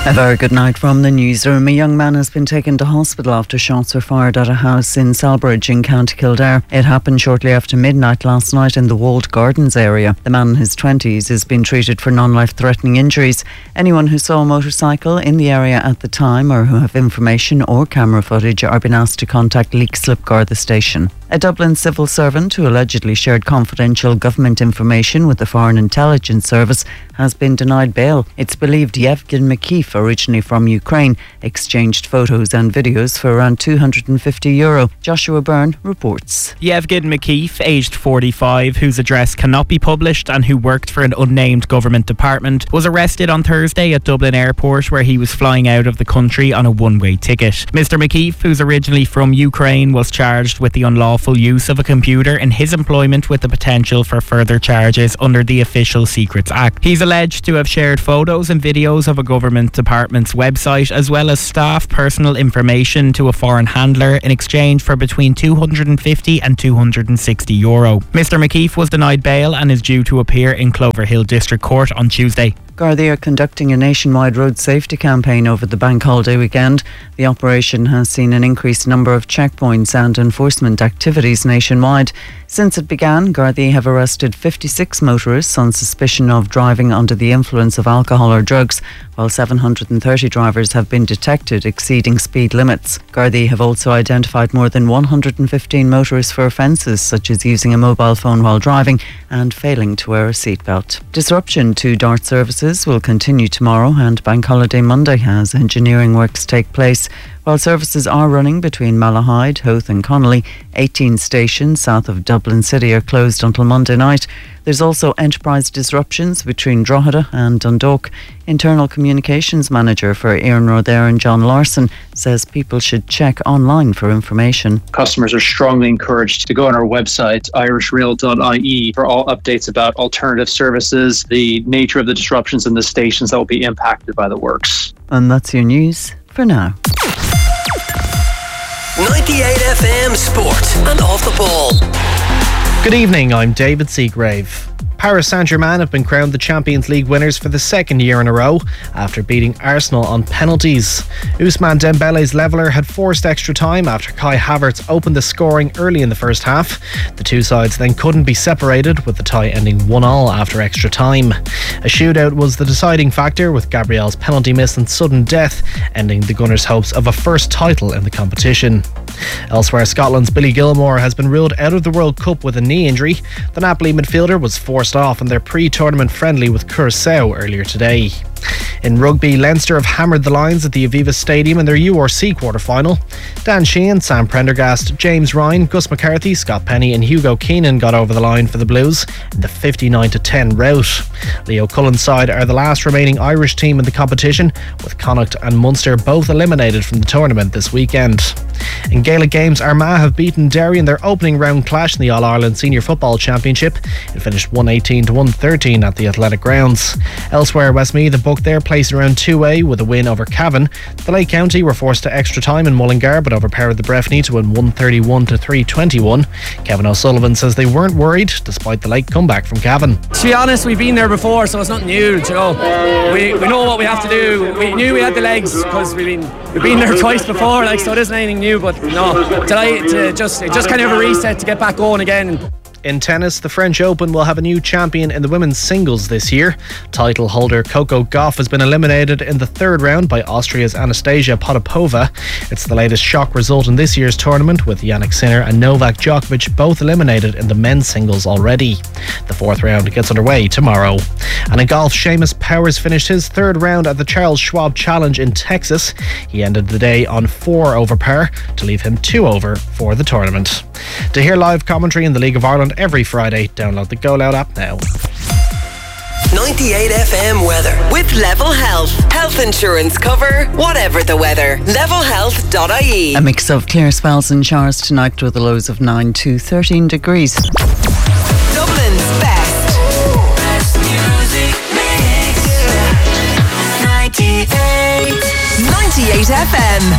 A very good night from the newsroom. A young man has been taken to hospital after shots were fired at a house in Salbridge in County Kildare. It happened shortly after midnight last night in the Walled Gardens area. The man in his 20s is being treated for non-life-threatening injuries. Anyone who saw a motorcycle in the area at the time or who have information or camera footage are being asked to contact Leixlip Garda station. A Dublin civil servant who allegedly shared confidential government information with the Foreign Intelligence Service has been denied bail. It's believed Yevgen Mikheev, originally from Ukraine, exchanged photos and videos for around €250. Joshua Byrne reports. Yevgen Mikheev, aged 45, whose address cannot be published and who worked for an unnamed government department, was arrested on Thursday at Dublin Airport, where he was flying out of the country on a one-way ticket. Mr Mikheev, who's originally from Ukraine, was charged with the unlawful use of a computer in his employment, with the potential for further charges under the Official Secrets Act. He's alleged to have shared photos and videos of a government department's website as well as staff personal information to a foreign handler in exchange for between €250 and €260. Mr Mikheev was denied bail and is due to appear in Cloverhill District Court on Tuesday. Gardaí are conducting a nationwide road safety campaign over the bank holiday weekend. The operation has seen an increased number of checkpoints and enforcement activities nationwide. Since it began, Gardaí have arrested 56 motorists on suspicion of driving under the influence of alcohol or drugs, while 730 drivers have been detected exceeding speed limits. Gardaí have also identified more than 115 motorists for offences such as using a mobile phone while driving and failing to wear a seatbelt. Disruption to DART services will continue tomorrow and Bank Holiday Monday as engineering works take place. While services are running between Malahide, Howth and Connolly, 18 stations south of Dublin City are closed until Monday night. There's also enterprise disruptions between Drogheda and Dundalk. Internal Communications Manager for Iarnród Éireann, John Larson, says people should check online for information. Customers are strongly encouraged to go on our website, irishrail.ie, for all updates about alternative services, the nature of the disruptions in the stations that will be impacted by the works. And that's your news for now. 98 FM Sport and Off the Ball. Good evening, I'm David Seagrave. Paris Saint-Germain have been crowned the Champions League winners for the second year in a row after beating Arsenal on penalties. Ousmane Dembele's leveller had forced extra time after Kai Havertz opened the scoring early in the first half. The two sides then couldn't be separated, with the tie ending 1-1 after extra time. A shootout was the deciding factor, with Gabriel's penalty miss and sudden death ending the Gunners' hopes of a first title in the competition. Elsewhere, Scotland's Billy Gilmore has been ruled out of the World Cup with a knee injury. The Napoli midfielder was forced off in their pre-tournament friendly with Curaçao earlier today. In rugby, Leinster have hammered the Lions at the Aviva Stadium in their URC quarter-final. Dan Sheehan, Sam Prendergast, James Ryan, Gus McCarthy, Scott Penny and Hugo Keenan got over the line for the Blues in the 59-10 rout. Leo Cullen's side are the last remaining Irish team in the competition, with Connacht and Munster both eliminated from the tournament this weekend. In Gaelic games, Armagh have beaten Derry in their opening round clash in the All-Ireland Senior Football Championship. It finished 118-113 at the Athletic Grounds. Elsewhere, Westmeath have booked their place in round 2A with a win over Cavan. The Lake County were forced to extra time in Mullingar but overpowered the Breffni to win 131-321. Kevin O'Sullivan says they weren't worried despite the late comeback from Cavan. To be honest, we've been there before, so it's not new. You know, we know what we have to do. We knew we had the legs because we've been there twice before, so it isn't anything new. But no, tonight it just kind of a reset to get back going again. In tennis, the French Open will have a new champion in the women's singles this year. Title holder Coco Gauff has been eliminated in the third round by Austria's Anastasia Potapova. It's the latest shock result in this year's tournament, with Jannik Sinner and Novak Djokovic both eliminated in the men's singles already. The fourth round gets underway tomorrow. And in golf, Seamus Powers finished his third round at the Charles Schwab Challenge in Texas. He ended the day on 4 over par to leave him 2 over for the tournament. To hear live commentary in the League of Ireland every Friday, download the Go Loud app now. 98 FM weather with Level Health. Health insurance cover, whatever the weather. Levelhealth.ie. A mix of clear spells and showers tonight with the lows of 9 to 13 degrees. Dublin's best. Best music mix. 98 98 FM.